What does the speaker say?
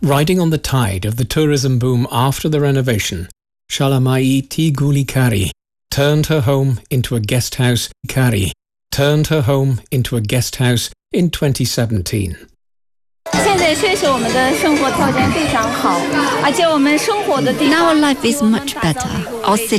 Riding on the tide of the tourism boom after the renovation, Shalamai Tigulikari turned her home into a guest house. Kari turned her home into a guest house in 2017. 现在确实我们的生活条件非常好，而且我们生活的地方 Now our life is much better. Our city